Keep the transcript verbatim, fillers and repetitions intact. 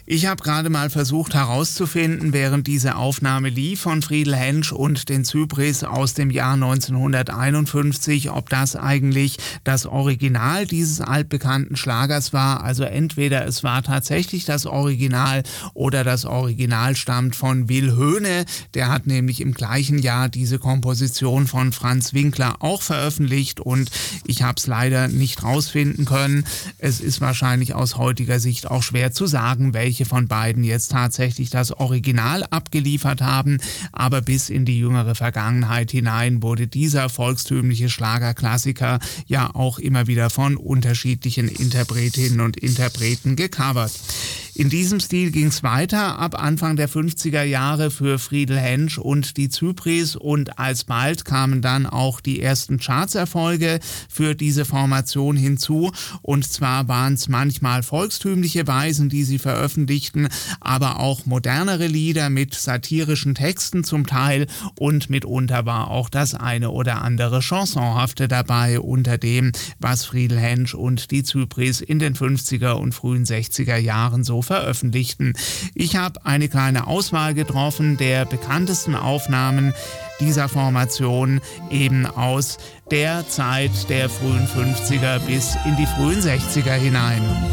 Ich habe gerade mal versucht herauszufinden, während diese Aufnahme lief von Friedel Hensch und den Zypris aus dem Jahr neunzehnhunderteinundfünfzig, ob das eigentlich das Original dieses altbekannten Schlagers war. Also entweder es war tatsächlich das Original oder das Original stammt von Will Hoene. Der hat nämlich im gleichen Jahr diese Komposition von Franz Winkler auch veröffentlicht und ich habe es leider nicht rausfinden können. Es ist wahrscheinlich aus heutiger Sicht auch schwer zu sagen, welche von beiden jetzt tatsächlich das Original abgeliefert haben, aber bis in die jüngere Vergangenheit hinein wurde dieser volkstümliche Schlagerklassiker ja auch immer wieder von unterschiedlichen Interpretinnen und Interpreten gecovert. In diesem Stil ging es weiter ab Anfang der fünfziger Jahre für Friedel Hensch und die Zypris und alsbald kamen dann auch die ersten Chartserfolge für diese Formation hinzu und zwar waren es manchmal volkstümliche Weisen, die sie veröffentlichten, aber auch modernere Lieder mit satirischen Texten zum Teil und mitunter war auch das eine oder andere Chansonhafte dabei unter dem, was Friedel Hensch und die Zypris in den fünfziger und frühen sechziger Jahren so veröffentlichten. Ich habe eine kleine Auswahl getroffen der bekanntesten Aufnahmen dieser Formation eben aus der Zeit der frühen fünfziger bis in die frühen sechziger hinein.